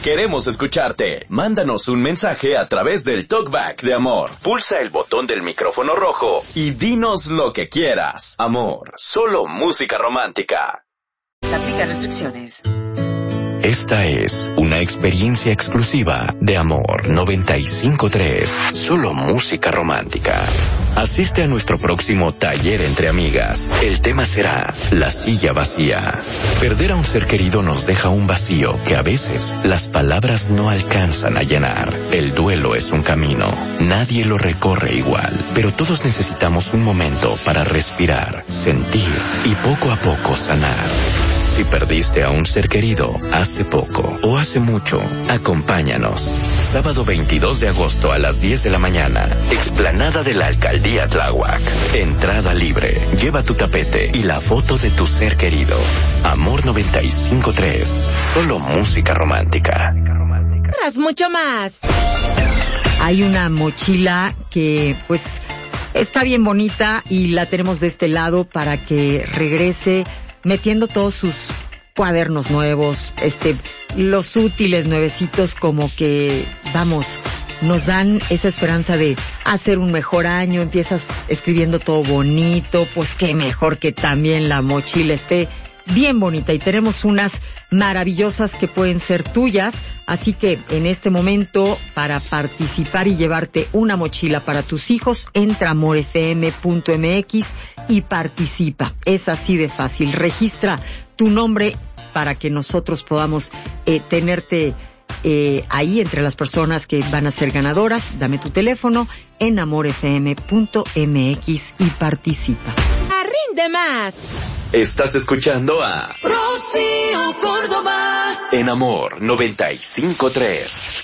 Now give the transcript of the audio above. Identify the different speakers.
Speaker 1: Queremos escucharte. Mándanos un mensaje a través del TalkBack de Amor. Pulsa el botón del micrófono rojo y dinos lo que quieras. Amor, solo música romántica.
Speaker 2: Se aplican restricciones.
Speaker 3: Esta es una experiencia exclusiva de Amor 95.3. Solo música romántica. Asiste a nuestro próximo taller entre amigas. El tema será la silla vacía. Perder a un ser querido nos deja un vacío que a veces las palabras no alcanzan a llenar. El duelo es un camino. Nadie lo recorre igual, pero todos necesitamos un momento para respirar, sentir y poco a poco sanar. Si perdiste a un ser querido hace poco o hace mucho, acompáñanos. Sábado 22 de agosto a las 10 de la mañana, explanada de la Alcaldía Tláhuac. Entrada libre. Lleva tu tapete y la foto de tu ser querido. Amor 95.3. Solo música romántica.
Speaker 2: Mucho más.
Speaker 4: Hay una mochila que, pues, está bien bonita y la tenemos de este lado para que regrese metiendo todos sus cuadernos nuevos, los útiles nuevecitos, como que, vamos, nos dan esa esperanza de hacer un mejor año. Empiezas escribiendo todo bonito, pues qué mejor que también la mochila esté bien bonita. Y tenemos unas maravillosas que pueden ser tuyas, así que en este momento, para participar y llevarte una mochila para tus hijos, entra a amorfm.mx y participa. Es así de fácil. Registra tu nombre para que nosotros podamos tenerte ahí entre las personas que van a ser ganadoras. Dame tu teléfono en amorfm.mx y participa.
Speaker 2: ¡Rinde más!
Speaker 1: Estás escuchando a
Speaker 2: Rocío Córdoba
Speaker 1: en Amor 95.3.